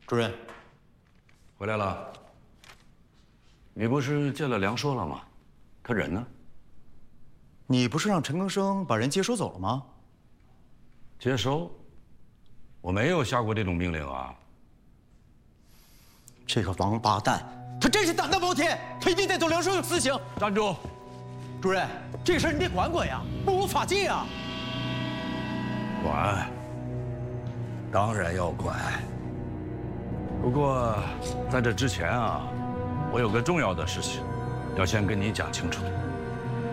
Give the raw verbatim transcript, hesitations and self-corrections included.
主任， 回来了。你不是见了梁硕了吗？他人呢？ 你不是让陈更生把人接收走了吗？ 接收？我没有下过这种命令啊。 这个王八蛋，他真是胆大包天，他一定带走梁硕死刑。 站住！ 主任，这事儿你得管管呀，不无法纪啊。 管，当然要管。不过，在这之前啊，我有个重要的事情，要先跟你讲清楚。